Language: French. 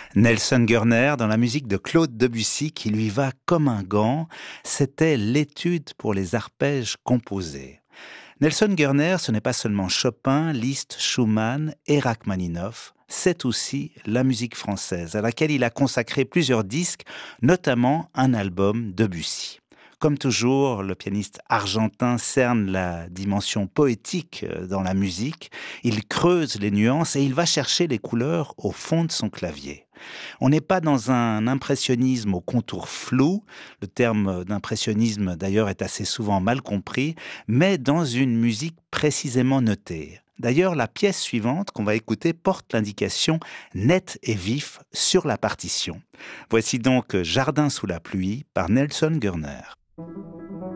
Nelson Gurner, dans la musique de Claude Debussy qui lui va comme un gant, c'était l'étude pour les arpèges composés. Nelson Gurner, ce n'est pas seulement Chopin, Liszt, Schumann et Rachmaninoff, c'est aussi la musique française, à laquelle il a consacré plusieurs disques, notamment un album Debussy. Comme toujours, le pianiste argentin cerne la dimension poétique dans la musique, il creuse les nuances et il va chercher les couleurs au fond de son clavier. On n'est pas dans un impressionnisme aux contours flous, le terme d'impressionnisme d'ailleurs est assez souvent mal compris, mais dans une musique précisément notée. D'ailleurs, la pièce suivante qu'on va écouter porte l'indication net et vif sur la partition. Voici donc Jardin sous la pluie par Nelson Gurner.